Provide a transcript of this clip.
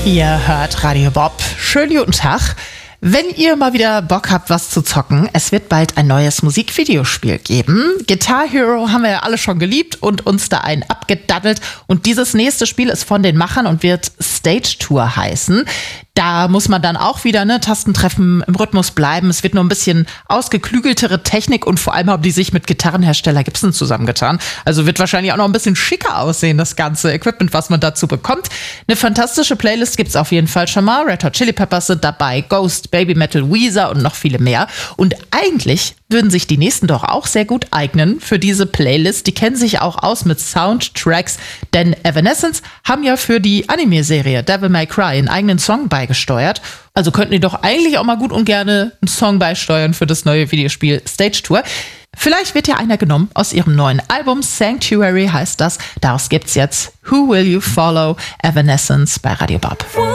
Ihr hört Radio Bob. Schönen guten Tag. Wenn ihr mal wieder Bock habt, was zu zocken, es wird bald ein neues Musikvideospiel geben. Guitar Hero haben wir ja alle schon geliebt und uns da einen abgedaddelt. Und dieses nächste Spiel ist von den Machern und wird Stage Tour heißen. Da muss man dann auch wieder Tastentreffen im Rhythmus bleiben. Es wird nur ein bisschen ausgeklügeltere Technik und vor allem haben die sich mit Gitarrenhersteller Gibson zusammengetan. Also wird wahrscheinlich auch noch ein bisschen schicker aussehen, das ganze Equipment, was man dazu bekommt. Eine fantastische Playlist gibt's auf jeden Fall schon mal. Red Hot Chili Peppers sind dabei, Ghost, Baby Metal, Weezer und noch viele mehr. Und eigentlich würden sich die nächsten doch auch sehr gut eignen für diese Playlist. Die kennen sich auch aus mit Soundtracks, denn Evanescence haben ja für die Anime-Serie Devil May Cry einen eigenen Song beigesteuert. Also könnten die doch eigentlich auch mal gut und gerne einen Song beisteuern für das neue Videospiel Stage Tour. Vielleicht wird ja einer genommen aus ihrem neuen Album, Sanctuary heißt das. Daraus gibt's jetzt Who Will You Follow? Evanescence bei Radio Bob.